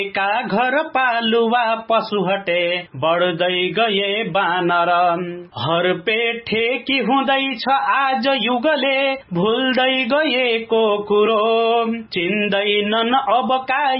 का घर पालुवा पशु हटे बढ्दै गए बानर हर पेठे कि हुँदैछ आज युगले भुल्दै गएको कुरो चिन्दैनन् अबका